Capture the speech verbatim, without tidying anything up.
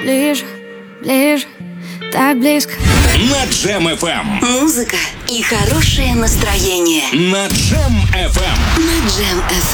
ближе, ближе, так близко. На Джем эф эм. Музыка и хорошее настроение. На Джем эф эм. На Джем эф эм.